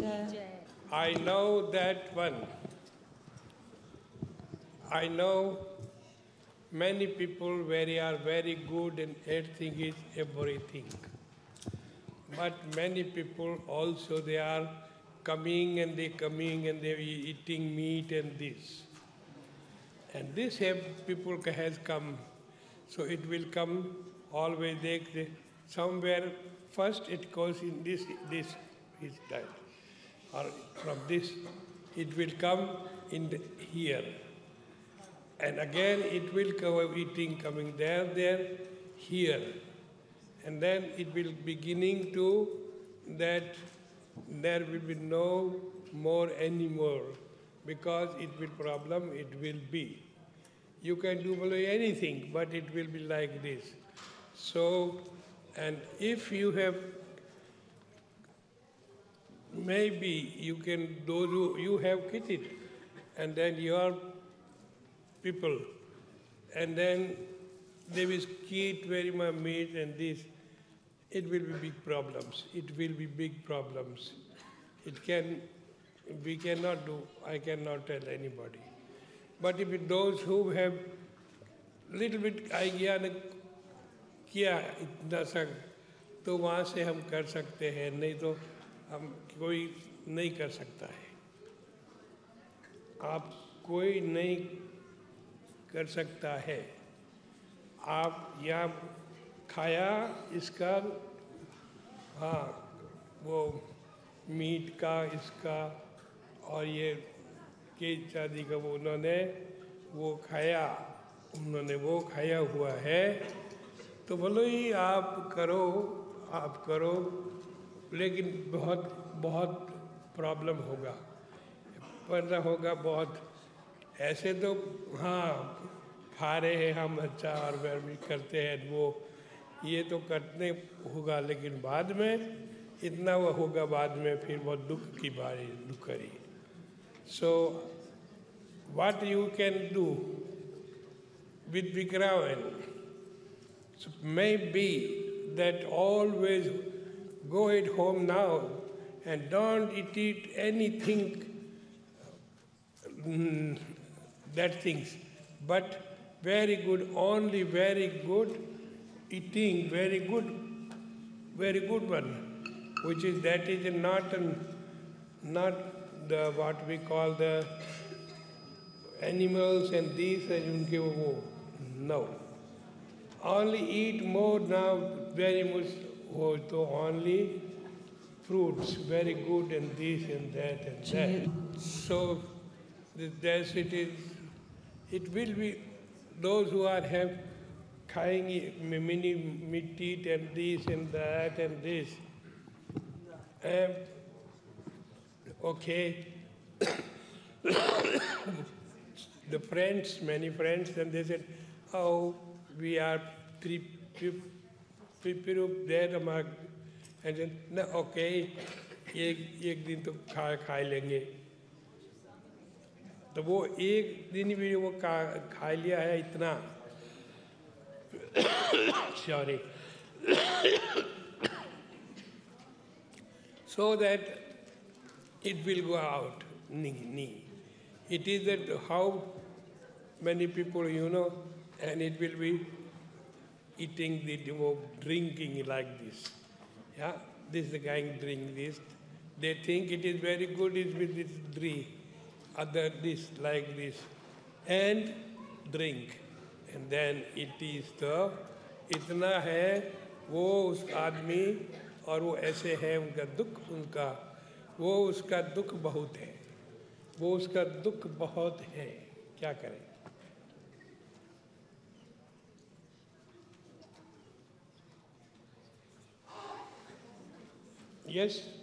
I know that one. I know many people are very good and everything is everything. But many people also they are coming and they're eating meat and this. And this people has come. So it will come always somewhere first it goes in this is that. Or from this it will come in here. And again it will go eating coming there, here. And then it will beginning to that there will be no more anymore because it will problem, it will be. You can do anything, but it will be like this. So, and if you have, maybe you can, those who you have kitted, and then your people, and then they will eat very much meat and this, it will be big problems. It will be big problems. We cannot do, I cannot tell anybody. But if those who have little bit idea किया इतना सा तो वहाँ से हम कर सकते हैं नहीं तो हम कोई नहीं कर सकता है आप कोई नहीं कर सकता है आप यहाँ खाया इसका हाँ वो मीट का इसका और ये के शादी का वो उन्होंने वो खाया हुआ है तो बोलो ही आप करो लेकिन बहुत प्रॉब्लम होगा पैदा होगा बहुत ऐसे तो हाँ खा रहे हैं हम अच्छा और वह भी करते हैं वो ये तो करने होगा लेकिन बाद में इतना वो होगा बाद में फिर बहुत दुख की बारी दुख करी So what you can do with Vikravan, so maybe that always go at home now and don't eat anything that things, but very good, only very good eating, very good one, which is that is not the what we call the animals and these and unke wo no. Only eat more now very much so only fruits very good and this and that and that. So there's it will be those who are have खाएंगे mini meat and this and that and this. Okay. The friends, many friends, and they said, oh, we are three people there among, and then, no, okay, एक दिन तो खा लेंगे तो वो एक दिन भी वो खा लिया है इतना sorry so that it will go out. It is that how many people and it will be eating drinking like this. Yeah, this is the guy drink this. They think it is very good is with this drink, other this like this, and drink, and then it is the इतना है वो उस आदमी और वो ऐसे है उनका दुख उनका वो उसका दुख बहुत है वो उसका दुख बहुत है क्या करें yes